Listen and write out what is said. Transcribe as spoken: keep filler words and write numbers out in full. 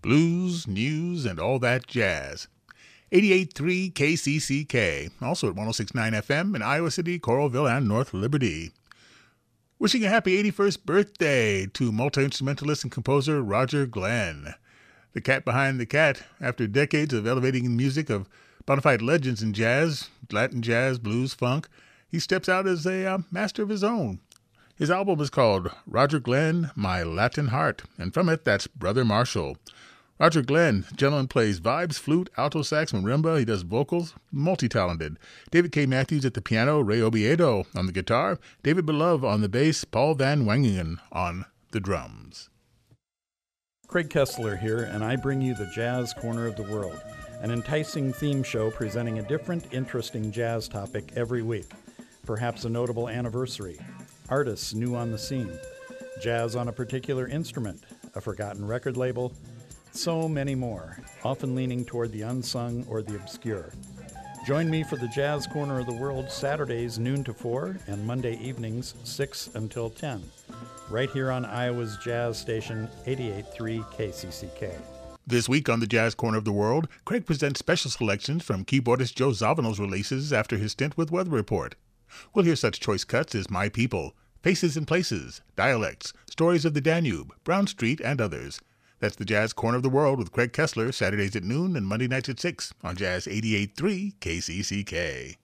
blues, news, and all that jazz. eighty-eight point three K C C K, also at one oh six point nine F M in Iowa City, Coralville, and North Liberty. Wishing a happy eighty-first birthday to multi-instrumentalist and composer Roger Glenn. The cat behind the cat, after decades of elevating music of bona fide legends in jazz, Latin jazz, blues, funk, he steps out as a uh, master of his own. His album is called Roger Glenn, My Latin Heart, and from it, that's Brother Marshall. Roger Glenn, gentleman, plays vibes, flute, alto sax, marimba. He does vocals, multi-talented. David K. Matthews at the piano, Ray Obiedo on the guitar, David Belove on the bass, Paul Van Wangingen on the drums. Craig Kessler here, and I bring you the Jazz Corner of the World, an enticing theme show presenting a different, interesting jazz topic every week. Perhaps a notable anniversary, artists new on the scene, jazz on a particular instrument, a forgotten record label, so many more, often leaning toward the unsung or the obscure. Join me for the Jazz Corner of the World Saturdays noon to four and Monday evenings six until ten, right here on Iowa's jazz station eighty-eight point three K C C K. This week on the Jazz Corner of the World, Craig presents special selections from keyboardist Joe Zawinul's releases after his stint with Weather Report. We'll hear such choice cuts as My People, Faces and Places, Dialects, Stories of the Danube, Brown Street, and others. That's the Jazz Corner of the World with Craig Kessler, Saturdays at noon and Monday nights at six on Jazz eighty-eight point three K C C K.